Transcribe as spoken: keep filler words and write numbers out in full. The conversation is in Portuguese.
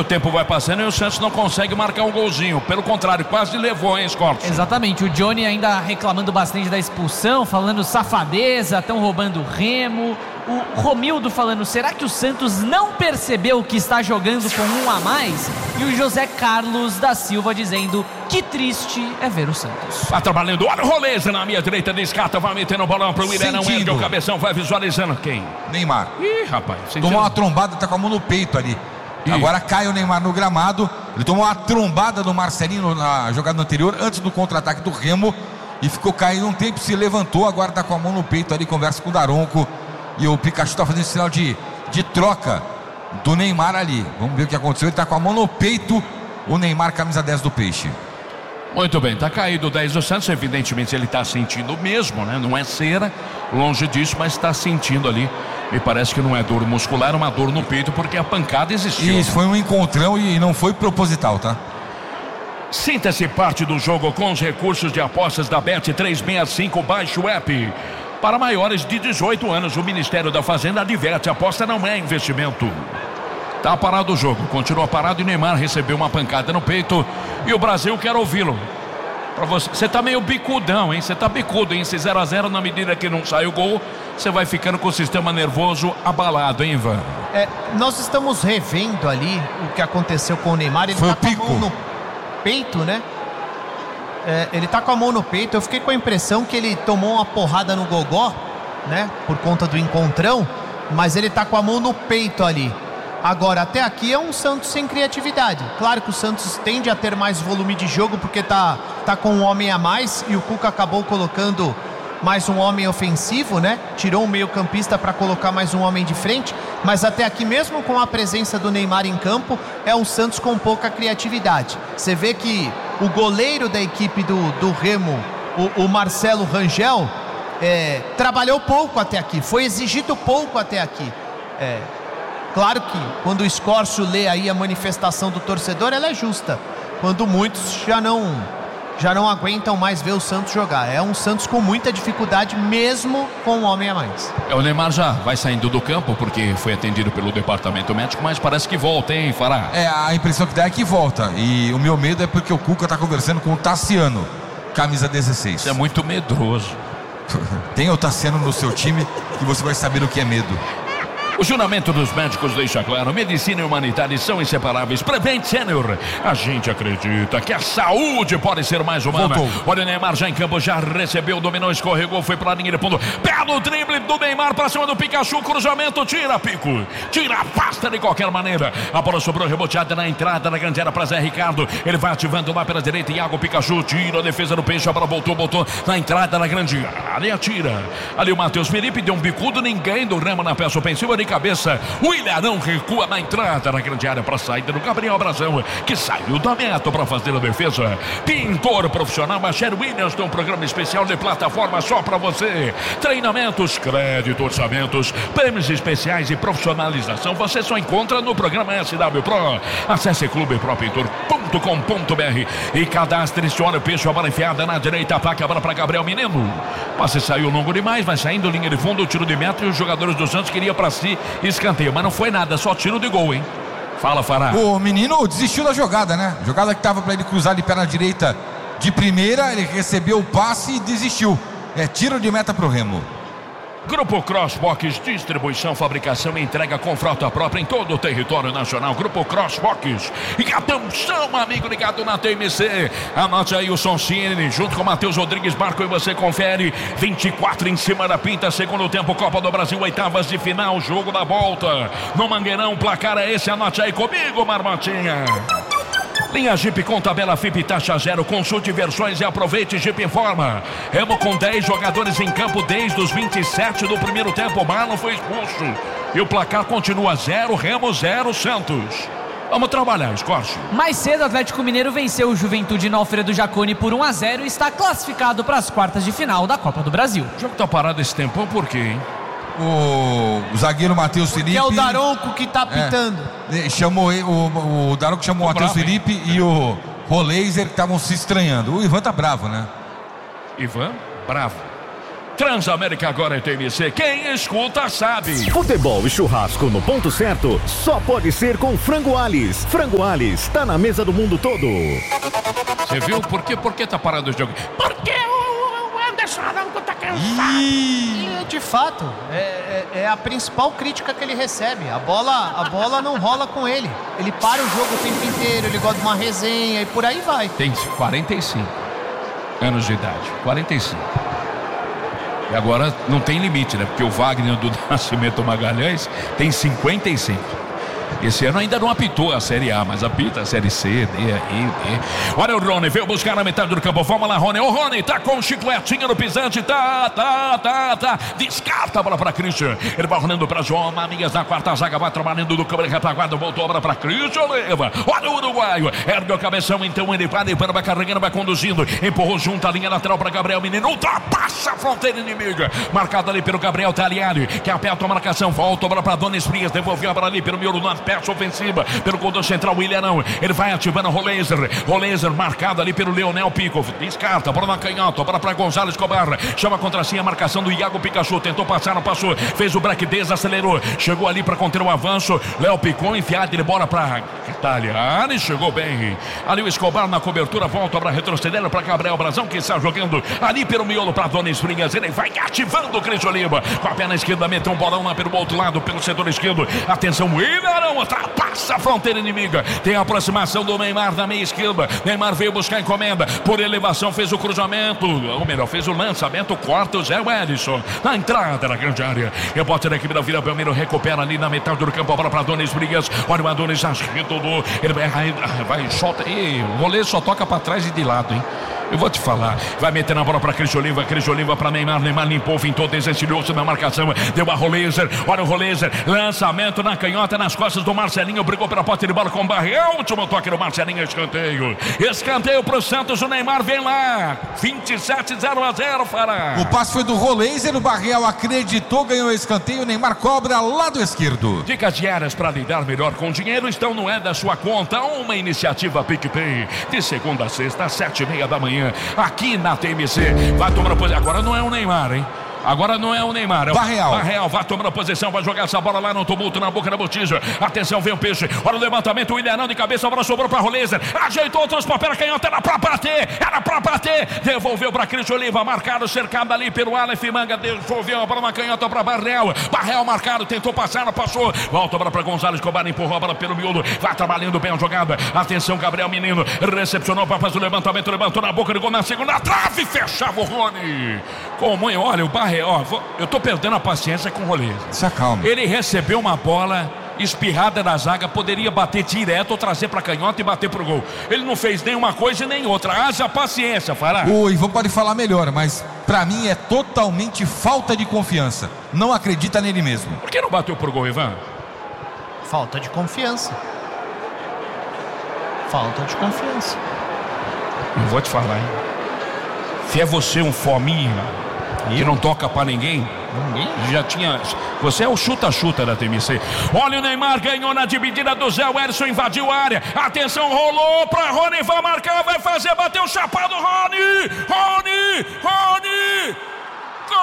tempo vai passando e o Santos não consegue marcar um golzinho. Pelo contrário, quase levou, hein, Scott? Exatamente, o Johnny ainda reclamando bastante da expulsão, falando safadeza, estão roubando o Remo. O Romildo falando, será que o Santos não percebeu que está jogando com um a mais? E o José Carlos da Silva dizendo, que triste é ver o Santos. Tá trabalhando, olha o Roleza na minha direita, descarta, vai metendo o bolão pro Willian, ergue o cabeção, vai visualizando quem? Neymar. Ih, rapaz. Tomou uma trombada, tá com a mão no peito ali. Ih. Agora cai o Neymar no gramado, ele tomou uma trombada do Marcelinho na jogada anterior, antes do contra-ataque do Remo, e ficou caído um tempo, se levantou, agora tá com a mão no peito ali, conversa com o Daronco. E o Pikachu tá fazendo sinal de, de troca do Neymar ali. Vamos ver o que aconteceu. Ele tá com a mão no peito. O Neymar, camisa dez do Peixe. Muito bem, tá caído o dez do Santos. Evidentemente ele tá sentindo mesmo, né? Não é cera, longe disso, mas tá sentindo ali. Me parece que não é dor muscular, é uma dor no peito, porque a pancada existiu. Isso, foi um encontrão e não foi proposital, tá? Sinta-se parte do jogo com os recursos de apostas da Bet trezentos e sessenta e cinco. Baixe o app. Para maiores de dezoito anos, o Ministério da Fazenda adverte, a aposta não é investimento. Tá parado o jogo, continua parado e Neymar recebeu uma pancada no peito e o Brasil quer ouvi-lo. Para você, você tá meio bicudão, hein? Você tá bicudo, hein? Esse zero a zero, na medida que não sai o gol, você vai ficando com o sistema nervoso abalado, hein, Ivan? É, nós estamos revendo ali o que aconteceu com o Neymar. Ele Foi tá o pico. com a mão no peito, né? É, ele tá com a mão no peito. Eu fiquei com a impressão que ele tomou uma porrada no gogó, né? Por conta do encontrão. Mas ele tá com a mão no peito ali. Agora, até aqui é um Santos sem criatividade. Claro que o Santos tende a ter mais volume de jogo porque tá, tá com um homem a mais. E o Cuca acabou colocando mais um homem ofensivo, né? Tirou um meio campista para colocar mais um homem de frente. Mas até aqui, mesmo com a presença do Neymar em campo, é um Santos com pouca criatividade. Você vê que o goleiro da equipe do, do Remo, o, o Marcelo Rangel, é, trabalhou pouco até aqui, foi exigido pouco até aqui. É, claro que quando o Scórcio lê aí a manifestação do torcedor, ela é justa. Quando muitos já não, já não aguentam mais ver o Santos jogar. É um Santos com muita dificuldade, mesmo com um homem a mais. É, o Neymar já vai saindo do campo porque foi atendido pelo departamento médico, mas parece que volta, hein, Fará? É, a impressão que dá é que volta. E o meu medo é porque o Cuca tá conversando com o Tassiano, camisa dezesseis. Isso é muito medroso. Tem o Tassiano no seu time que você vai saber o que é medo. O juramento dos médicos deixa claro, medicina e humanidade são inseparáveis. Prevent Senior, a gente acredita que a saúde pode ser mais humana. Voltou. Olha o Neymar já em campo, já recebeu, dominou, escorregou, foi pra linha de fundo. Belo drible do Neymar pra cima do Pikachu, cruzamento, tira Pico, tira, afasta de qualquer maneira. A bola sobrou reboteada na entrada da grande área pra Zé Ricardo. Ele vai ativando lá pela direita, Iago Pikachu, tira a defesa do Peixe, a bola voltou, voltou na entrada da grande área, tira. Ali o Matheus Felipe deu um bicudo, ninguém do Remo na peça ofensiva de cabeça. O Ilharão recua na entrada da grande área para a saída do Gabriel Brazão, que saiu da meta para fazer a defesa. Pintor profissional, Macher Williams tem um programa especial de plataforma só para você. Treinamentos, crédito, orçamentos, prêmios especiais e profissionalização você só encontra no programa S W Pro. Acesse clube pro pintor ponto com ponto b r e cadastre-se. Olha o Peixe, a bola enfiada na direita, a placa, a bola para Gabriel Menino. Passe saiu longo demais, vai saindo linha de fundo, o tiro de meta e os jogadores do Santos queriam para si escanteio, mas não foi nada, só tiro de gol, hein? Fala, Fará. O menino desistiu da jogada, né? Jogada que tava para ele cruzar de perna direita de primeira, ele recebeu o passe e desistiu. É tiro de meta pro Remo. Grupo Crossbox, distribuição, fabricação e entrega com frota própria em todo o território nacional. Grupo Crossbox. E atenção, amigo ligado na T M C. Anote aí o Soncini, junto com o Matheus Rodrigues Marco, e você confere. vinte e quatro em cima da pinta, segundo tempo, Copa do Brasil, oitavas de final, jogo da volta. No Mangueirão, placar é esse, anote aí comigo, Marmotinha. Linha Jeep com tabela F I P taxa zero, consulte versões e aproveite. Jeep informa. Remo com dez jogadores em campo desde os vinte e sete do primeiro tempo. Marlon foi expulso e o placar continua zero, Remo zero, Santos. Vamos trabalhar, Escórcio. Mais cedo, o Atlético Mineiro venceu o Juventude no Alfredo Jaconi por um a zero e está classificado para as quartas de final da Copa do Brasil. O jogo tá parado esse tempão, por quê, hein? O, o zagueiro Matheus Felipe. Que é o Daronco que tá pitando. É, chamou ele, o, o Daronco chamou o Matheus Felipe hein? E o Roleiser que estavam se estranhando. O Ivan tá bravo, né? Ivan, bravo. Transamérica agora é T M C. Quem escuta sabe. Futebol e churrasco no ponto certo só pode ser com Frango Alis. Frango Alis tá na mesa do mundo todo. Você viu? Por que, por que tá parado o jogo? Porque o Anderson Arango tá cansado. E de fato, é, é, é a principal crítica que ele recebe. A bola, a bola não rola com ele. Ele para o jogo o tempo inteiro, ele gosta de uma resenha e por aí vai. Tem quarenta e cinco anos de idade. quarenta e cinco. E agora não tem limite, né? Porque o Wagner do Nascimento Magalhães tem cinquenta e cinco. Esse ano ainda não apitou a Série A, mas apita a Série C, D, E, E. Olha o Rony, veio buscar na metade do campo. Vamos lá, Rony. O Rony tá com o chicletinho no pisante. Tá, tá, tá, tá. Descarta a bola pra Christian. Ele vai rolando pra João Mamias na quarta zaga. Vai trabalhando do câmera retaguarda. Voltou a bola pra Christian. Leva. Olha o uruguaio. Ergue o cabeção. Então ele vai levando, vai carregando, vai conduzindo. Empurrou junto a linha lateral pra Gabriel Menino. Ultrapassa a fronteira inimiga. Marcado ali pelo Gabriel Taliani, que aperta a marcação. Volta a bola pra Dona Esprias. Devolveu a bola ali pelo miolo na peça ofensiva, pelo gol central, William não, ele vai ativando o Roleiser, Roleiser marcado ali pelo Leonel Pico, descarta, bola na canhota, bola para Gonzalo Escobar, chama contra si a marcação do Iago Pikachu, tentou passar, não passou, fez o break, desacelerou, chegou ali para conter o avanço, Léo Picon enfiado, ele bola para Italiano, chegou bem, ali o Escobar na cobertura, volta para retroceder para Gabriel Brazão, que está jogando ali pelo miolo para Dona Esprinhas, ele vai ativando o Cris Oliva, com a perna esquerda, meteu um bolão lá pelo outro lado, pelo setor esquerdo, atenção, William não, passa a fronteira inimiga, tem a aproximação do Neymar na meia esquerda, Neymar veio buscar encomenda, por elevação fez o cruzamento, ou melhor, fez o lançamento, corta o Zé Wellison, na entrada da grande área, repórter da equipe da Vila Belmiro recupera ali na metade do campo, a bola para Adonis Brigas, olha o Adonis retornou, ele vai, vai, solta, e o goleiro só toca para trás e de lado, hein? Eu vou te falar, vai metendo a bola para Cris Oliva, Cris Oliva para Neymar, Neymar limpou, fintou, desencilhou-se na marcação, deu a Roleiser, olha o Roleiser, lançamento na canhota, nas costas do Marcelinho, brigou pela pote de bola com o Barreal, último toque do Marcelinho, escanteio, escanteio pro Santos, o Neymar vem lá, vinte e sete a zero a zero, Fará. O passe foi do Roleiser, o Barreal acreditou, ganhou escanteio, o Neymar cobra lado esquerdo. Dicas diárias para lidar melhor com dinheiro estão no É da Sua Conta, uma iniciativa PicPay, de segunda a sexta, às sete e meia da manhã. Aqui na T M C, vai tomar a posição. Agora não é o Neymar, hein? Agora não é o Neymar, é o Barreal. Barreal vai tomando a posição, vai jogar essa bola lá no tumulto, na boca da botija. Atenção, vem o peixe. Olha o levantamento, o William de cabeça, a bola sobrou para Roleiser. Ajeitou, transpôs pela canhota, era pra bater, era pra bater. Devolveu para Cris Oliva, marcado, cercado ali pelo Aleph Manga. Devolveu a bola na canhota para Barreal. Barreal marcado, tentou passar, não passou. Volta a bola para Gonzalo Escobar, empurrou a bola pelo miolo. Vai trabalhando bem a jogada. Atenção, Gabriel Menino, recepcionou para fazer o levantamento, levantou na boca de gol na segunda trave, fechava o Rony. Como, olha, o Barreal, eu tô perdendo a paciência com o Roleiser. Se acalma. Ele recebeu uma bola espirrada da zaga, poderia bater direto ou trazer pra canhota e bater pro gol. Ele não fez nenhuma coisa e nem outra. Haja paciência, Fará. O Ivan pode falar melhor, mas pra mim é totalmente falta de confiança. Não acredita nele mesmo. Por que não bateu pro gol, Ivan? Falta de confiança. Falta de confiança. Eu vou te falar, hein? Se é você um fominha que não toca pra ninguém, ninguém já tinha. Você é o chuta-chuta da T M C. Olha o Neymar, ganhou na dividida do Zé Wellison, invadiu a área. Atenção, rolou pra Rony, vai marcar, vai fazer, bateu o chapado, Rony! Rony! Rony!